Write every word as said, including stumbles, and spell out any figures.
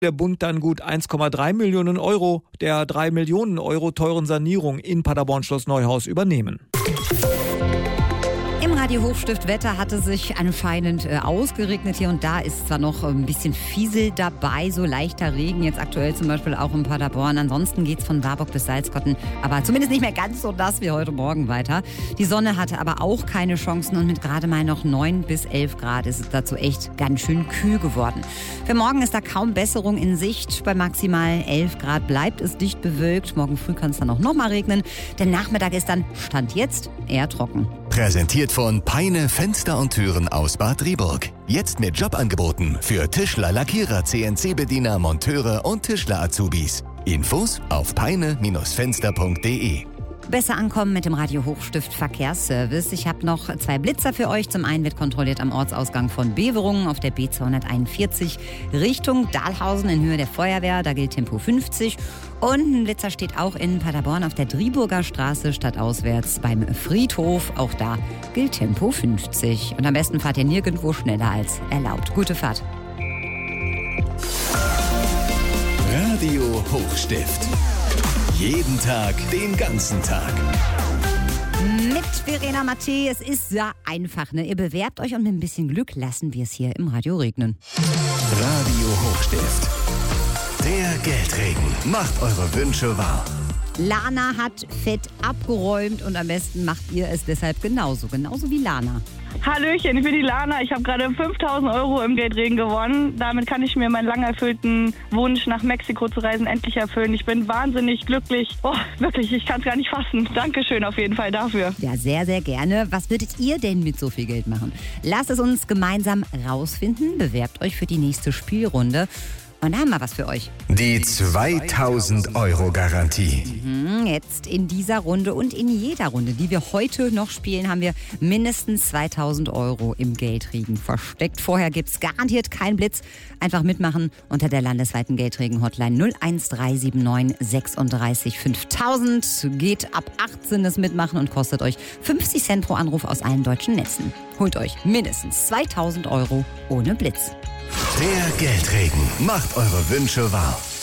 der Bund dann gut eins Komma drei Millionen Euro der drei Millionen Euro teuren Sanierung in Paderborn-Schloss Neuhaus übernehmen. Im Radio Hochstift Wetter hatte sich anscheinend äh, ausgeregnet. Hier und da ist zwar noch ein bisschen Fiesel dabei, so leichter Regen, jetzt aktuell zum Beispiel auch in Paderborn. Ansonsten geht's von Warburg bis Salzkotten, aber zumindest nicht mehr ganz so nass wie heute Morgen weiter. Die Sonne hatte aber auch keine Chancen und mit gerade mal noch neun bis elf Grad ist es dazu echt ganz schön kühl geworden. Für morgen ist da kaum Besserung in Sicht. Bei maximal elf Grad bleibt es dicht bewölkt. Morgen früh kann es dann auch noch mal regnen. Der Nachmittag ist dann, Stand jetzt, eher trocken. Präsentiert von Peine Fenster und Türen aus Bad Driburg. Jetzt mit Jobangeboten für Tischler, Lackierer, C N C-Bediener, Monteure und Tischler-Azubis. Infos auf peine Fenster punkt de. Besser ankommen mit dem Radio Hochstift Verkehrsservice. Ich habe noch zwei Blitzer für euch. Zum einen wird kontrolliert am Ortsausgang von Beverungen auf der B zweihunderteinundvierzig Richtung Dahlhausen in Höhe der Feuerwehr. Da gilt Tempo fünfzig. Und ein Blitzer steht auch in Paderborn auf der Driburger Straße stadtauswärts beim Friedhof. Auch da gilt Tempo fünfzig. Und am besten fahrt ihr nirgendwo schneller als erlaubt. Gute Fahrt. Radio Hochstift. Jeden Tag, den ganzen Tag. Mit Verena Matthä, es ist ja einfach, ne? Ihr bewerbt euch und mit ein bisschen Glück lassen wir es hier im Radio regnen. Radio Hochstift. Der Geldregen macht eure Wünsche wahr. Lana hat fett abgeräumt und am besten macht ihr es deshalb genauso, genauso wie Lana. Hallöchen, ich bin die Lana. Ich habe gerade fünftausend Euro im Geldregen gewonnen. Damit kann ich mir meinen lang erfüllten Wunsch, nach Mexiko zu reisen, endlich erfüllen. Ich bin wahnsinnig glücklich. Oh, wirklich, ich kann es gar nicht fassen. Dankeschön auf jeden Fall dafür. Ja, sehr, sehr gerne. Was würdet ihr denn mit so viel Geld machen? Lasst es uns gemeinsam rausfinden. Bewerbt euch für die nächste Spielrunde. Und da haben wir was für euch. Die zweitausend Euro Garantie. Mhm, jetzt in dieser Runde und in jeder Runde, die wir heute noch spielen, haben wir mindestens zweitausend Euro im Geldregen versteckt. Vorher gibt es garantiert keinen Blitz. Einfach mitmachen unter der landesweiten Geldregen-Hotline null eins drei sieben neun sechsunddreißig fünftausend. Geht ab achtzehn das Mitmachen und kostet euch fünfzig Cent pro Anruf aus allen deutschen Netzen. Holt euch mindestens zweitausend Euro ohne Blitz. Der Geldregen macht eure Wünsche wahr.